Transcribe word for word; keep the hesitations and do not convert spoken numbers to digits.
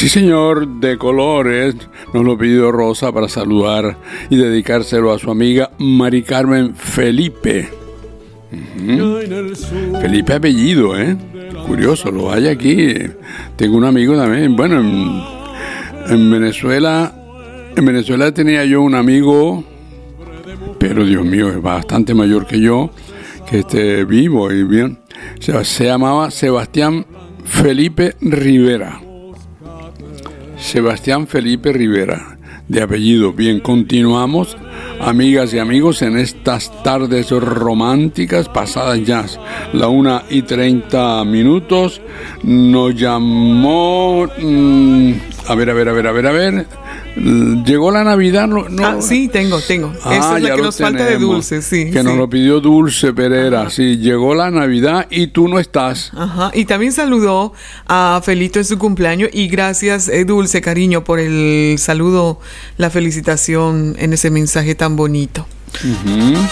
Sí, señor, de colores, nos lo pidió Rosa para saludar y dedicárselo a su amiga Mari Carmen Felipe. Uh-huh. Felipe apellido, ¿eh? Curioso, lo hay aquí. Tengo un amigo también. Bueno, en, en Venezuela, en Venezuela tenía yo un amigo, pero Dios mío, es bastante mayor que yo, que esté vivo y bien. Se, se llamaba Sebastián Felipe Rivera. Sebastián Felipe Rivera, de apellido. Bien, continuamos, amigas y amigos, en estas tardes románticas, pasadas ya la una y treinta minutos. Nos llamó, mmm, a ver, a ver, a ver, a ver, a ver. ¿Llegó la Navidad? No, no. Ah, sí, tengo, tengo. Ah, esa es la que nos tenemos. falta de Dulce, sí. Que sí. nos lo pidió Dulce Pereira. Ajá. Sí, llegó la Navidad y tú no estás. Ajá, y también saludó a Felito en su cumpleaños y gracias, eh, Dulce, cariño, por el saludo, la felicitación en ese mensaje tan bonito. Uh-huh.